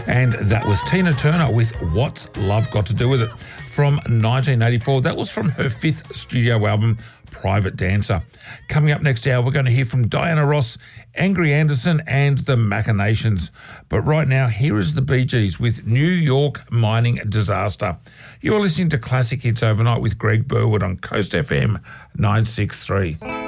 And that was Tina Turner with What's Love Got to Do With It from 1984. That was from her fifth studio album, Private Dancer. Coming up next hour, we're going to hear from Diana Ross, Angry Anderson and the Machinations. But right now, here is the Bee Gees with New York Mining Disaster. You're listening to Classic Hits Overnight with Greg Burwood on Coast FM 963.